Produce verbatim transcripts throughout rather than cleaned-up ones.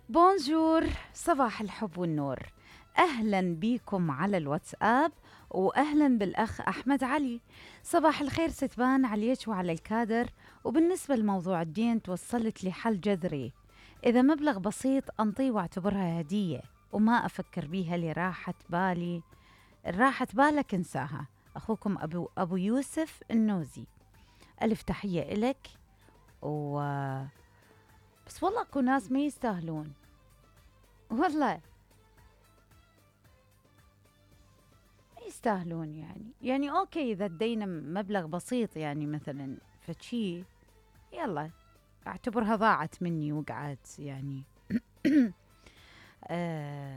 بونجور، صباح الحب والنور. أهلا بيكم على الواتساب، وأهلا بالأخ أحمد علي. صباح الخير ستبان عليك وعلى الكادر. وبالنسبة لموضوع الدين توصلت لحل جذري، إذا مبلغ بسيط أنطيه واعتبرها هدية وما أفكر بيها لراحة بالي. راحة بالك انساها. أخوكم أبو, أبو يوسف النوزي. ألف تحية إلك. و بس والله اكو ناس ما يستاهلون، والله ما يستاهلون. يعني يعني اوكي اذا ادينا مبلغ بسيط، يعني مثلا فشي، يلا اعتبرها ضاعت مني وقعت يعني. آه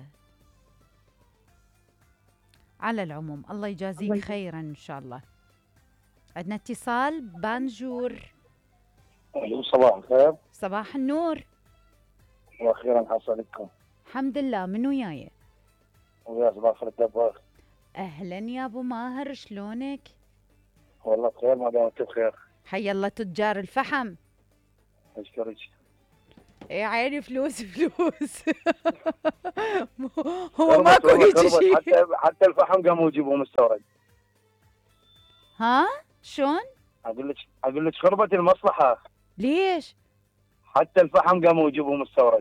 على العموم الله يجازيك خيرا ان شاء الله. عندنا اتصال. بانجور. الو، صباح الخير. صباح النور. واخيرا حصلتكم. الحمد لله، من وياي؟ ويا صباح الدباغ. اهلا يا ابو ماهر، شلونك؟ والله بخير ما دامت بخير. حي الله تجار الفحم. اشكرك. يا عيني فلوس فلوس. هو خربت ماكو والله هيك خربت، شيء. حتى حتى الفحم قاموا يجيبوه مستورد. ها شلون؟ اقول لك اقول لك خربت المصلحه. ليش؟ حتى الفحم قاموا يجيبوه مستورد.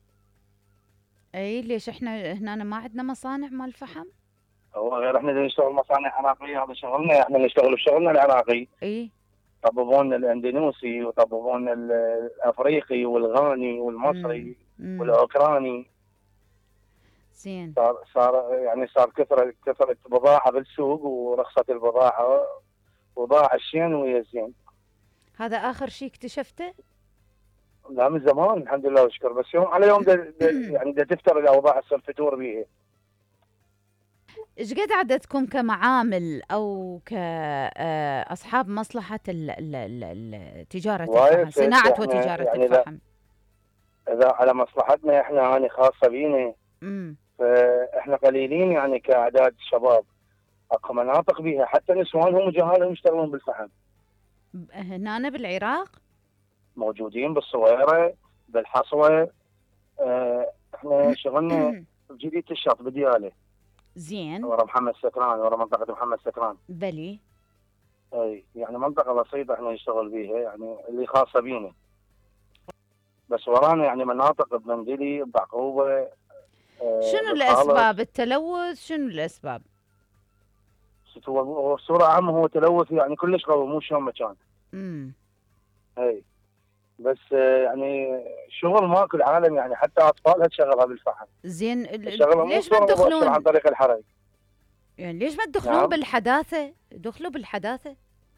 اي ليش احنا هنا ما عندنا مصانع مال فحم؟ هو غير احنا نشتغل مصانع عراقيه، هذا شغلنا، احنا نشتغل بشغلنا العراقي. اي طببونا الاندونيسي وطببونا الافريقي والغاني والمصري امم والاوكراني. زين. صار صار يعني صار كثرة كثرة بضاعة بالسوق ورخصت البضاعة وضاع الشين ويا الزين. هذا اخر شيء اكتشفته؟ لا من زمان الحمد لله والشكر، بس يوم على يوم دا دا يعني دا تفتر الاوضاع تصير فتور بيها. ايش قد عددكم كمعامل او كاصحاب مصلحه ال- ال- ال- ال- تجاره الفحم، وايد صناعه احنا وتجاره يعني اذا الفحم؟ اذا على مصلحتنا احنا يعني خاصة بينا، امم فاحنا قليلين يعني كاعداد شباب. اكو مناطق بيها حتى نسوانهم وجهالهم يشتغلون بالفحم. هنا بالعراق؟ موجودين بالصويرة بالحصوة. اه احنا شغلنا بجديد الشط بدياله. زين. ورا محمد سكران، ورا منطقة محمد سكران. بلي. اي يعني منطقة بسيطة احنا نشتغل بيها، يعني اللي خاصة بينا. بس ورانا يعني مناطق بمندلي بعقوبة. آه شنو بالخالص. الاسباب؟ التلوث؟ شنو الاسباب؟ هو هو بصورة عامة هو تلوث يعني كلش قوي، مو شلون مكان. امم اي بس آه يعني شغل ماكو العالم، يعني حتى اطفالها تشغلها بالفحم. زين. ال- ال- تشغلها مو ليش ما بصورة مباشرة عن تدخلون؟ طريق الحرق. يعني ليش ما تدخلون نعم. بالحداثة؟ دخلوا بالحداثة.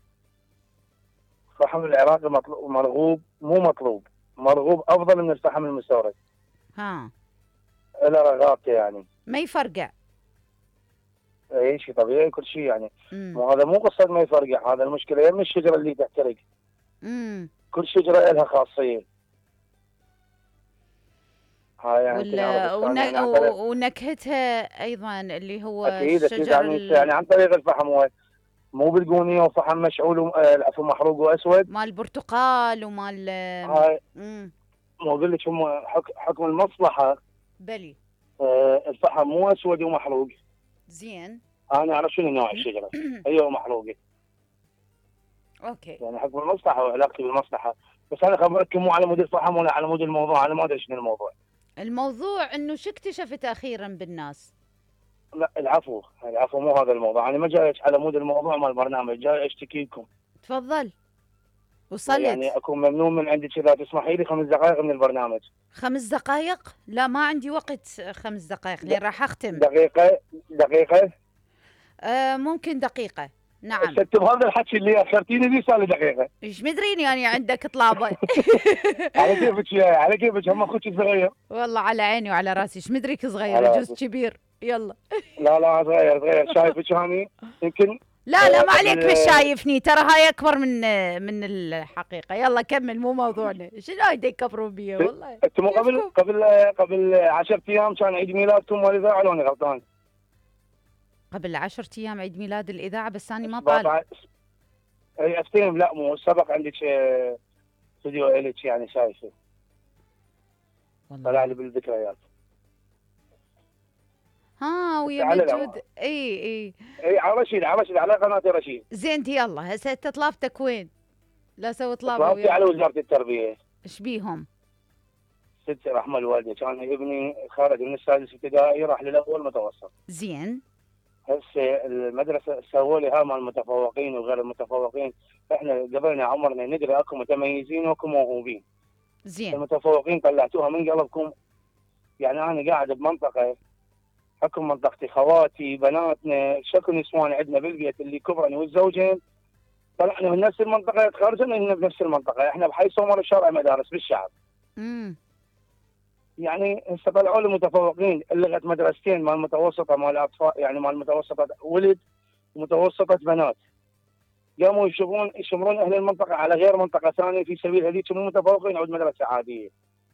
الفحم العراقي مطلوب مرغوب، مو مطلوب مرغوب، افضل من الفحم المستورد. ها. له رغبته يعني. ما يفرقع. اي شيء طبيعي كل شيء يعني. امم مو هذا مو قصه ما يفرقع، هذا المشكله يم الشجره اللي تحترق. امم كل شجره لها خاصيه. هاي يعني يمكن وال... ون... عربستان يعني عن طريق. ونكهتها ايضا اللي هو اكيد اكيد الشجر يعني ال... يعني عن طريق الفحم، هو مو بالقونيه وفحم مشعول و- آه، العفو محروق واسود. مال البرتقال ومال. هاي امم مو اقول لك هم حك- حكم المصلحه. بلي. آه، الفحم مو اسود ومحروق. زين. انا اعرف شنو نوع الشجره. هي محروقه. اوكي. يعني حكم المصلحه وعلاقتي بالمصلحه. بس انا خبرتكم مو على مود الفحم ولا على مود الموضوع، انا ما ادري شنو الموضوع. الموضوع انه شو اكتشفت اخيرا بالناس؟ لا العفو العفو، مو هذا الموضوع، انا ما جاي على مود الموضوع مال البرنامج، جاي اشتكي لكم. تفضل. يعني وصلت. اكون ممنون من عندك اذا تسمحي لي خمس دقائق من البرنامج. خمس دقائق؟ لا ما عندي وقت خمس دقائق لين راح اختم. دقيقه دقيقه. آه ممكن دقيقة. نعم. ست بهذا الحكي اللي اخرتيني به صار لي دقيقه. ايش مدريني يعني عندك طلابة. على كيفك يا على كيفك، هم اخوك صغير. والله على عيني وعلى راسي، ايش مدريك صغيرة، على جوز كبير. يلا. لا لا صغير صغير، شايفك هاني يمكن. لا لا آه، ما عليك قبل مش شايفني، ترى هاي اكبر من من الحقيقة. يلا كمل، مو موضوعنا. شنو هاي يكبرون بيا والله. انتم قبل كيفكم؟ قبل قبل عشرة ايام كان عيد ميلادكم والاذاعه، لو انا غلطان. قبل عشرة ايام عيد ميلاد الاذاعة، بس اني ما طالع. سبعة عشر. اي استلم، لا مو سبق عندك آه، فيديو الك يعني شايفه. والله. طلع لي بالذكريات. ها ويا على مجود. الهواء. اي اي اي على رشيد، على رشيد، على قناه رشيد. زين يلا هسه انت طلابتك وين؟ لا سوي طلابه طلبتي وياك. على وزاره التربيه. ايش بيهم؟ ست رحمه الوالده، كان ابني خارج من السادس ابتدائي راح للاول متوسط. زين. هسه المدرسه سووا لي ها مال المتفوقين وغير المتفوقين. احنا قبلنا عمرنا ندري اكو متميزين واكو موهوبين. زين. المتفوقين طلعتوها من قلبكم. يعني انا قاعد بمنطقه حكم منطقتي، خواتي بناتنا شكو نسوان عندنا بالبيت اللي كبرن والزوجين طلعنا من نفس المنطقه، تخرجنا هنا بنفس المنطقه، احنا بحي سمر الشرع مدارس بالشعب. امم يعني هسه طلعوا لي متفوقين اللي لغت مدرستين، مال متوسطه مال اطفال، يعني مال متوسطه ولد ومتوسطه بنات. قاموا يشوفون يشمرون اهل المنطقه على غير منطقه ثانيه في سبيل هذيك مو متفوقين عود مدرسه عاديه.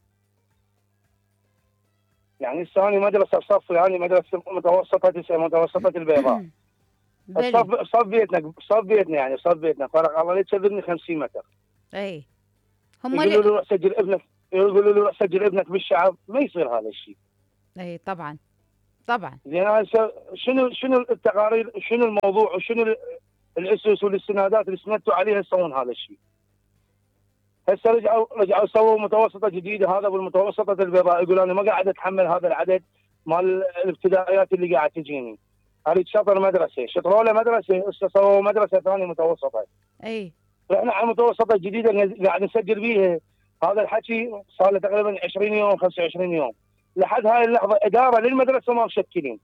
يعني الثاني مدرسه بصف، يعني مدرسه متوسطه تسعه متوسطه البيضاء. بلي. بصف بصف بيتنا بصف بيتنا يعني بصف بيتنا فرق الله لا تسببني خمسين متر. اي هم يقولوا اللي... له روح سجل ابنك، يقولوا له روح سجل ابنك بالشعب، ما يصير هذا الشيء. اي طبعا طبعا. زين هسه شنو شنو التقارير، شنو الموضوع وشنو الاسس والاستنادات اللي استندتوا عليها يسوون هذا الشيء؟ هسه رجعوا رجعوا سووا متوسطه جديده هذا بالمتوسطه البيضاء، يقول انا ما قاعد اتحمل هذا العدد مال الابتدائيات اللي قاعد تجيني. اريد شطر مدرسه، شطروا له مدرسه، هسه سووا مدرسه ثانيه متوسطه. اي فاحنا على المتوسطه الجديده اللي قاعد نسجل بيها هذا الحكي صار له تقريبا عشرين يوم خمسة وعشرين يوم، لحد هاي اللحظه اداره للمدرسه ما مشكلين.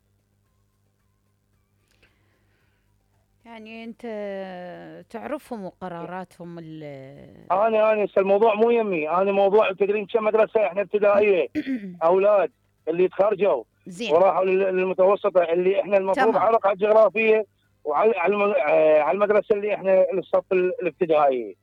يعني انت تعرفهم وقراراتهم ال... انا انا هسه الموضوع مو يمي، انا موضوع تدرين كم مدرسه احنا ابتدائيه اولاد اللي تخرجوا زين وراحوا للمتوسطه اللي احنا المفروض تمام. على الرقعه الجغرافيه وعلى على المدرسه اللي احنا الصف الابتدائي.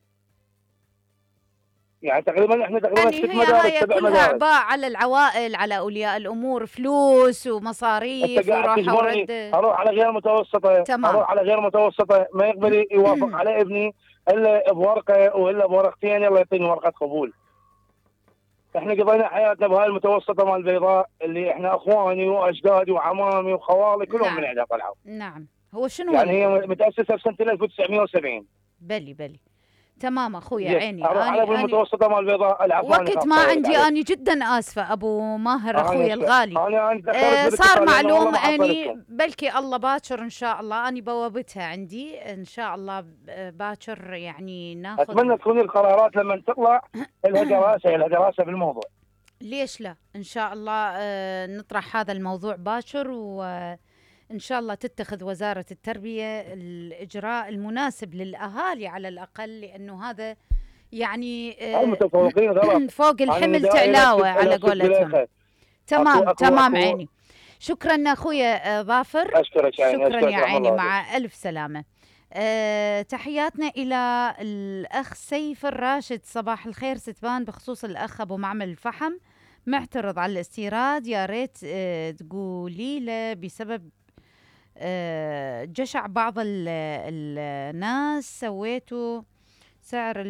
يعني تقريبا احنا تقريبا يعني ست هي مدارس هاي سبع كلها مدارس. اعباء على العوائل، على اولياء الامور، فلوس ومصاريف انت قاعد وراحه تجبرني ورد. اروح على غير متوسطه، تمام. اروح على غير متوسطه ما يقبل يوافق على ابني الا بورقه والا بورقتين يلا يعطيني ورقه قبول. احنا قضينا حياتنا بهاي المتوسطه مال البيضاء اللي احنا اخواني واجدادي وعمامي وخوالي كلهم نعم. من عندها طلعوا. نعم. هو شنو يعني هي ال... متاسسه بسنه ألف وتسعمئة وسبعين. بلي بلي تمام اخويا زين عيني. اروح على اني اني بالمتوسطه مال البيضاء العفاني وقت ما عندي، اني جدا اسفه ابو ماهر اخويا الغالي. انا انا آه صار معلوم اني اني بلكي الله باكر ان شاء الله اني بوابتها عندي ان شاء الله باكر يعني ناخذ. اتمنى تكون القرارات لما تطلع لها دراسه لها دراسه بالموضوع. ليش لا ان شاء الله. آه نطرح هذا الموضوع باكر وان شاء الله تتخذ وزاره التربيه الاجراء المناسب للاهالي على الاقل، لانه هذا يعني آه المتفوقين غلط فوق الحمل تعلاوه على قولتهم. تمام أكو تمام أكو عيني. شكرا اخويا ظافر. اشكرك عيني. شكرا أشكرك يا عيني مع الف سلامه. أه تحياتنا الى الاخ سيف الراشد. صباح الخير ستبان، بخصوص الاخ ابو معمل الفحم معترض على الاستيراد، يا ريت أه تقولي له بسبب أه جشع بعض الناس سويتوا سعر